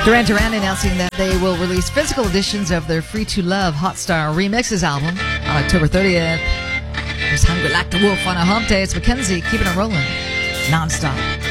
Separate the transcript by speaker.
Speaker 1: Duran Duran announcing that they will release physical editions of their Free to Love Hot Star Remixes album on October 30th. There's Hungry Like the Wolf on a Hump Day. It's Mackenzie keeping it rolling non-stop.